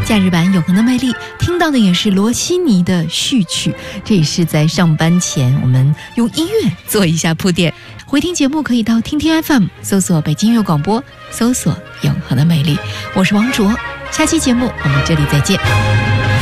假日版《永恒的魅力》，听到的也是罗西尼的序曲，这也是在上班前我们用音乐做一下铺垫。回听节目可以到听听 FM 搜索北京音乐广播，搜索《永恒的魅力》。我是王卓，下期节目我们这里再见。